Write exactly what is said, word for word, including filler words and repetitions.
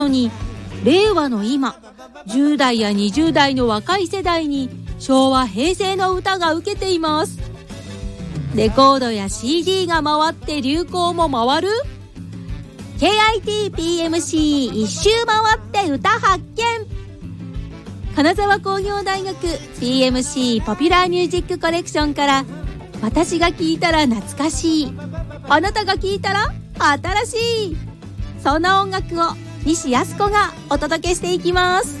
のに、令和の今、じゅう代やにじゅう代の若い世代に昭和平成の歌が受けています。レコードや シーディー が回って流行も回る ケーアイティーピーエムシー 一周回って歌発見。金沢工業大学 ピーエムシー ポピュラーミュージックコレクションから、私が聴いたら懐かしい、あなたが聴いたら新しい、そんな音楽を西靖子がお届けしていきます。